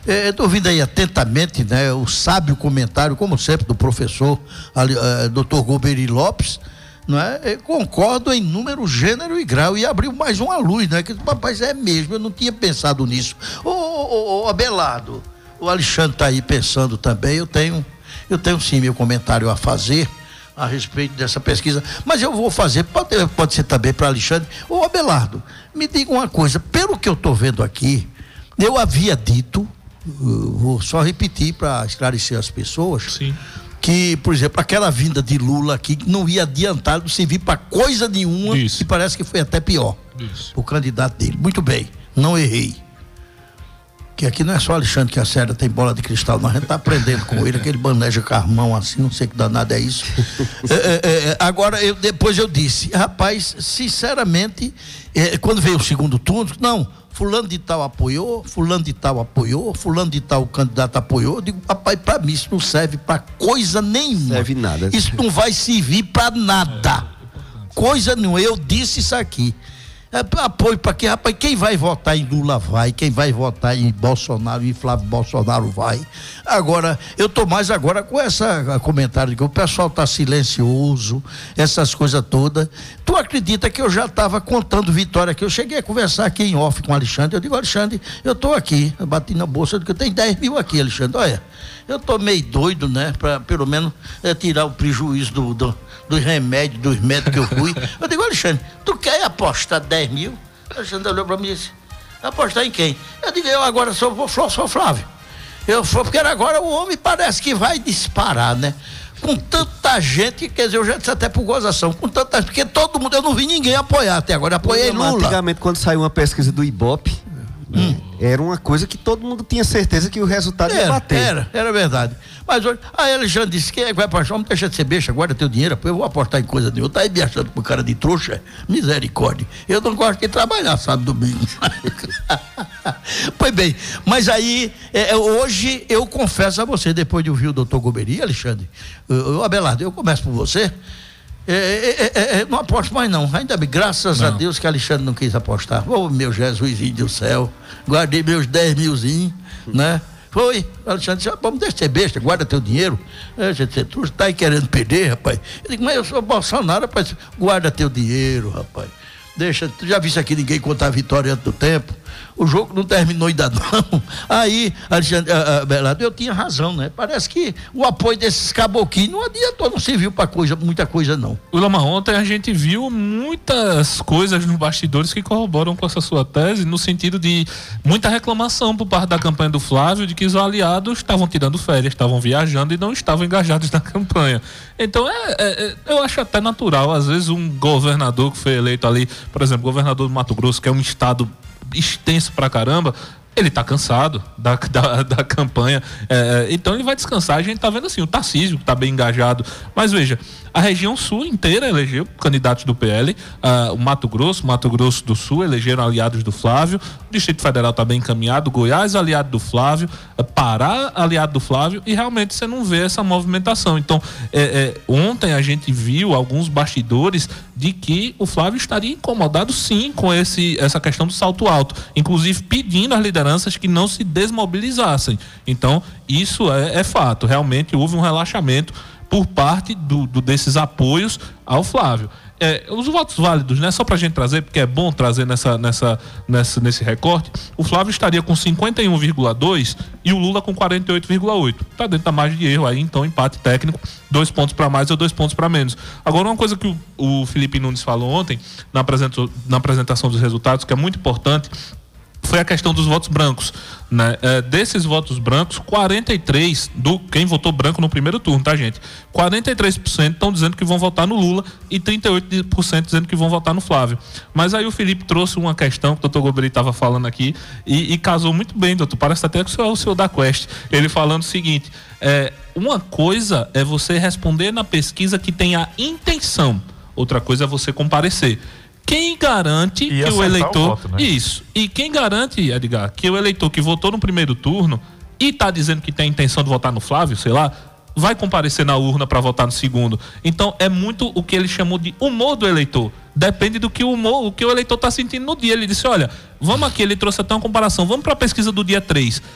Estou ouvindo aí atentamente, né, o sábio comentário, como sempre, do professor Dr. Golbery Lopes, não é? Eu concordo em número, gênero e grau, e abriu mais uma luz, né? Que rapaz, é mesmo, eu não tinha pensado nisso. Ô Abelardo, o Alexandre está aí pensando também, eu tenho sim meu comentário a fazer a respeito dessa pesquisa, mas eu vou fazer, pode ser também para Alexandre. Ô Abelardo, me diga uma coisa, pelo que eu estou vendo aqui, eu havia dito, vou só repetir para esclarecer as pessoas. Sim. Que, por exemplo, aquela vinda de Lula aqui não ia adiantar, não servir para coisa nenhuma. Isso. E parece que foi até pior. Isso. O candidato dele. Muito bem, não errei. Que aqui não é só Alexandre que acerta, tem bola de cristal, não. A gente tá aprendendo com ele, aquele maneja carmão assim, não sei que danado é isso. Agora, depois eu disse, rapaz, sinceramente, quando veio o segundo turno, não, fulano de tal apoiou, fulano de tal apoiou, fulano de tal candidato apoiou. Eu digo, rapaz, para mim isso não serve para coisa nenhuma. Serve nada. Isso não vai servir para nada. Coisa nenhuma. Eu disse isso aqui. Apoio para quem, rapaz? Quem vai votar em Lula vai, quem vai votar em Bolsonaro, em Flávio Bolsonaro vai. Agora, eu tô mais agora com essa comentário de que o pessoal tá silencioso, essas coisas todas. Tu acredita que eu já estava contando vitória aqui? Eu cheguei a conversar aqui em off com o Alexandre. Eu digo, Alexandre, eu tô aqui, eu bati na bolsa, eu digo, eu tenho 10 mil aqui, Alexandre. Olha, eu tô meio doido, né? Para pelo menos tirar o prejuízo dos remédios, dos médicos que eu fui. Eu digo, Alexandre, tu quer apostar 10 mil? Alexandre olhou para mim e disse, apostar em quem? Eu digo, eu agora sou Flávio. Porque agora o homem parece que vai disparar, né? Com tanta gente, quer dizer, eu já disse até por gozação, com tanta gente, porque todo mundo, eu não vi ninguém apoiar até agora, apoiei Lula. Antigamente, quando saiu uma pesquisa do Ibope, era uma coisa que todo mundo tinha certeza que o resultado ia bater. Era verdade. Mas hoje, a Alexandre disse, quem é que vai apostar? Vamos deixar de ser besta, guarda teu dinheiro, eu vou apostar em coisa nenhuma. Tá aí me achando com cara de trouxa? Misericórdia. Eu não gosto de trabalhar, sabe, domingo. Pois bem, mas aí, hoje eu confesso a você, depois de ouvir o doutor Golbery, Alexandre, Abelardo, eu começo por você. Não aposto mais não, ainda bem, graças a Deus que Alexandre não quis apostar. Ô meu Jesusinho do céu, guardei meus 10 milzinhos, né? Foi, Alexandre disse, vamos deixar de ser besta, guarda teu dinheiro. Tu está aí querendo perder, rapaz. Eu digo, mas eu sou Bolsonaro, rapaz, guarda teu dinheiro, rapaz. Deixa, tu já viste aqui ninguém contar a vitória antes do tempo? O jogo não terminou ainda não. Aí, Alexandre, Abelardo, eu tinha razão, né? Parece que o apoio desses caboclinhos não adiantou, não serviu para muita coisa não. Lama, ontem a gente viu muitas coisas nos bastidores que corroboram com essa sua tese, no sentido de muita reclamação por parte da campanha do Flávio, de que os aliados estavam tirando férias, estavam viajando e não estavam engajados na campanha. Então, eu acho até natural, às vezes um governador que foi eleito ali, por exemplo, o governador do Mato Grosso, que é um estado extenso pra caramba, ele tá cansado da campanha, então ele vai descansar. A gente tá vendo assim, o Tarcísio que tá bem engajado, mas veja, a região sul inteira elegeu candidatos do PL, o Mato Grosso do Sul elegeram aliados do Flávio, o Distrito Federal tá bem encaminhado, Goiás aliado do Flávio, Pará aliado do Flávio, e realmente você não vê essa movimentação. Então, ontem a gente viu alguns bastidores de que o Flávio estaria incomodado sim com essa questão do salto alto, inclusive pedindo às lideranças que não se desmobilizassem. Então, isso é fato, realmente houve um relaxamento por parte desses apoios ao Flávio. Os votos válidos, né? Só pra gente trazer, porque é bom trazer nesse recorte, o Flávio estaria com 51,2 e o Lula com 48,8. Tá dentro da margem de erro aí, então empate técnico, 2 pontos para mais ou 2 pontos para menos. Agora, uma coisa que o Felipe Nunes falou ontem, na apresentação dos resultados, que é muito importante, foi a questão dos votos brancos, né? Desses votos brancos, 43 quem votou branco no primeiro turno, tá, gente? 43% estão dizendo que vão votar no Lula e 38% dizendo que vão votar no Flávio. Mas aí o Felipe trouxe uma questão que o doutor Golbery estava falando aqui e casou muito bem, doutor. Parece até que o senhor da Quest. Ele falando o seguinte: uma coisa é você responder na pesquisa que tem a intenção, outra coisa é você comparecer. Quem garante que o eleitor... voto, né? Isso. E quem garante, Edgar, que o eleitor que votou no primeiro turno e está dizendo que tem a intenção de votar no Flávio, sei lá, vai comparecer na urna para votar no segundo. Então, é muito o que ele chamou de humor do eleitor. Depende do que o que o eleitor está sentindo no dia. Ele disse, olha, vamos aqui, ele trouxe até uma comparação, vamos para a pesquisa do dia 3.